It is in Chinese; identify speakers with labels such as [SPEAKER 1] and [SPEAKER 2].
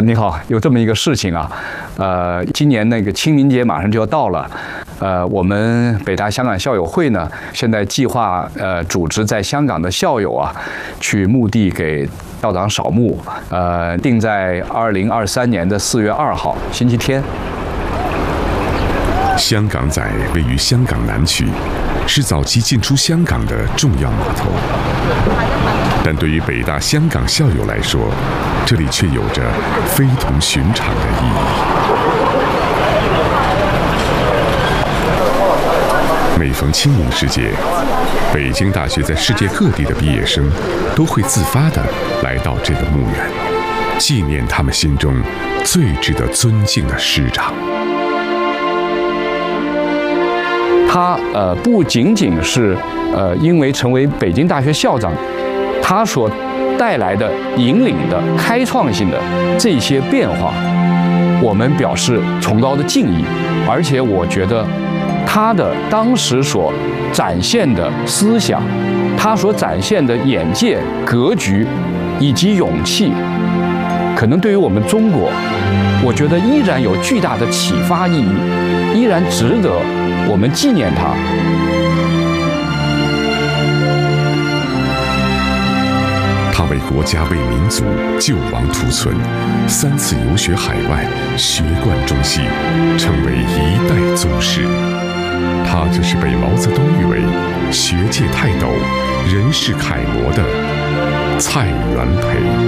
[SPEAKER 1] 你好，有这么一个事情啊，今年那个清明节马上就要到了，我们北大香港校友会呢，现在计划组织在香港的校友啊，去墓地给校长扫墓，定在2023年的4月2号星期天。
[SPEAKER 2] 香港仔位于香港南区，是早期进出香港的重要码头。但对于北大香港校友来说，这里却有着非同寻常的意义。每逢清明时节，北京大学在世界各地的毕业生都会自发地来到这个墓园，纪念他们心中最值得尊敬的师长。
[SPEAKER 1] 他不仅仅是因为成为北京大学校长，他所带来的引领的开创性的这些变化，我们表示崇高的敬意。而且我觉得他的当时所展现的思想，他所展现的眼界、格局以及勇气，可能对于我们中国，我觉得依然有巨大的启发意义，依然值得我们纪念他。
[SPEAKER 2] 他为国家为民族救亡图存，3次游学海外，学贯中西，成为一代宗师。他就是被毛泽东誉为学界泰斗、人世楷模的蔡元培。